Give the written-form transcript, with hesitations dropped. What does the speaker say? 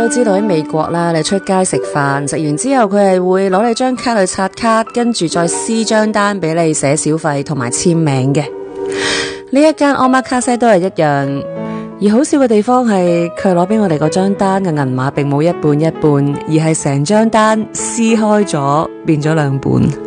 都知道喺美國啦，你出街食飯，食完之後佢係會攞你張卡去刷卡，跟住再撕張單俾你寫小費同埋簽名嘅。呢一間 Omakase 都係一樣，而好笑嘅地方係佢攞俾我哋嗰張單嘅銀碼並冇一半一半，而係成張單撕開咗變咗兩半。